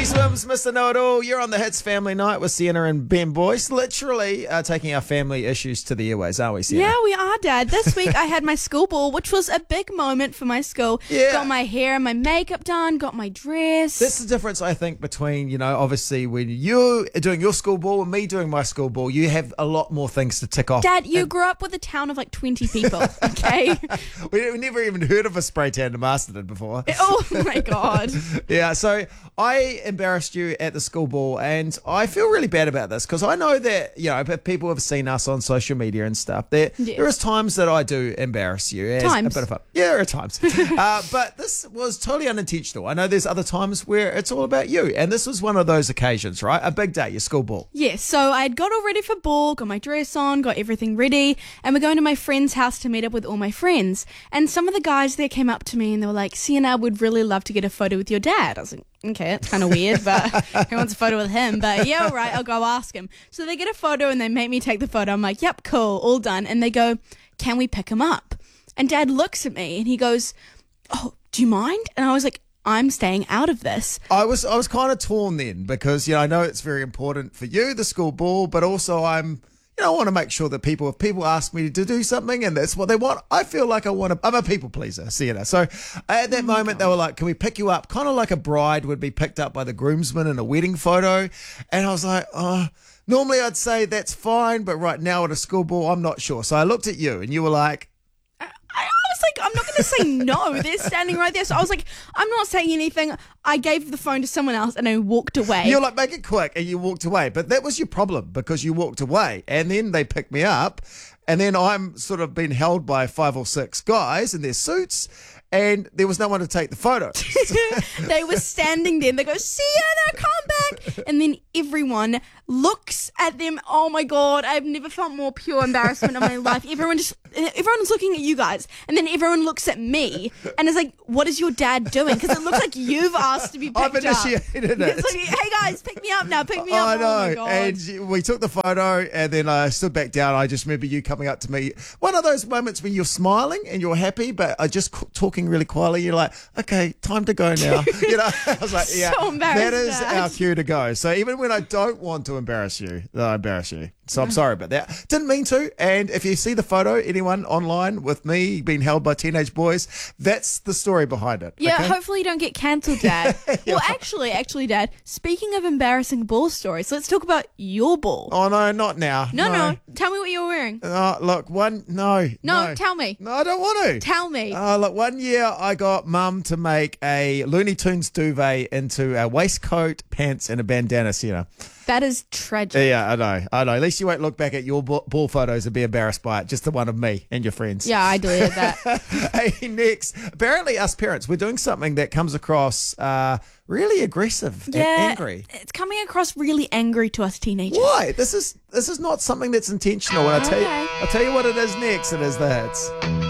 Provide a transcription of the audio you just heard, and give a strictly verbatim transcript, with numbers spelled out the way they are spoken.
Swims, Mister Know-It-All. You're on the Hits Family Night with Sienna and Ben Boyce. Literally uh, taking our family issues to the airways, aren't we, Sienna? Yeah, we are, Dad. This week I had my school ball, which was a big moment for my school. Yeah. Got my hair and my makeup done, got my dress. That's the difference, I think, between, you know, obviously when you're doing your school ball and me doing my school ball, you have a lot more things to tick off. Dad, you And grew up with a town of like twenty people, okay? we, we never even heard of a spray tan to Masterton before. Oh my God. Yeah, so I embarrassed you at the school ball, and I feel really bad about this because I know that, you know, people have seen us on social media and stuff. There, Yes. there is times that I do embarrass you. As Times. A bit of fun. Yeah, there are times. uh, but this was totally unintentional. I know there's other times where it's all about you, and this was one of those occasions, right? A big day, your school ball. Yes, so I had got all ready for ball, got my dress on, got everything ready, and we're going to my friend's house to meet up with all my friends. And some of the guys there came up to me and they were like, Sienna, would really love to get a photo with your dad. I was like, okay, it's kind of weird, but who wants a photo with him? But yeah, all right, I'll go ask him. So they get a photo and they make me take the photo. I'm like, yep, cool, all done. And they go, can we pick him up? And Dad looks at me and he goes, oh, do you mind? And I was like, I'm staying out of this. I was I was kind of torn then because, you know, I know it's very important for you, the school ball, but also I'm, you know, I want to make sure that people, if people ask me to do something and that's what they want, I feel like I want to, I'm a people pleaser, Sienna. So at that Oh moment, God. they were like, can we pick you up? Kind of like a bride would be picked up by the groomsman in a wedding photo. And I was like, oh, normally I'd say that's fine, but right now at a school ball, I'm not sure. So I looked at you and you were like, I was like, I'm not going to say no. They're standing right there. So I was like, I'm not saying anything. I gave the phone to someone else and I walked away. you're like, make it quick, and you walked away. But that was your problem because you walked away and then they picked me up and then I'm sort of being held by five or six guys in their suits and there was no one to take the photo. They were standing there and they go, Sienna, come back. And then everyone looks at them. Oh my God, I've never felt more pure embarrassment in my life. Everyone just, everyone's looking at you guys. And then everyone looks at me and is like, what is your dad doing? Because it looks like you've asked to be picked I've up. initiated it. It's like, hey guys, pick me up now, pick me up. I Oh know. my God. And we took the photo and then I stood back down. I just remember you coming up to me. One of those moments when you're smiling and you're happy, but I just c- talking really quietly. You're like, okay, time to go now. You know, I was like, yeah, So embarrassed, that is Dad. our cue to go. So even when I don't want to embarrass you, I embarrass you. So I'm sorry about that. Didn't mean to. And if you see the photo, anyone online with me being held by teenage boys, that's the story behind it. Yeah, okay? hopefully you don't get cancelled, Dad. Well, actually, actually, Dad, speaking of embarrassing ball stories, let's talk about your ball. Oh, no, not now. No, no, tell me what you were wearing. Oh, look, one, no. No, tell me. No, I don't want to. Tell me. Uh, look, one year I got Mum to make a Looney Tunes duvet into a waistcoat, pants, and a bandana, Sienna. That is tragic. Yeah, I know, I know. At least you won't look back at your ball ball photos and be embarrassed by it, just the one of me and your friends. Yeah, I deleted that. Hey, next. Apparently, us parents, we're doing something that comes across uh, really aggressive Yeah, and angry. it's coming across really angry to us teenagers. Why? This is this is not something that's intentional. And I tell you, Okay. I'll tell you what it is next. It is the hits.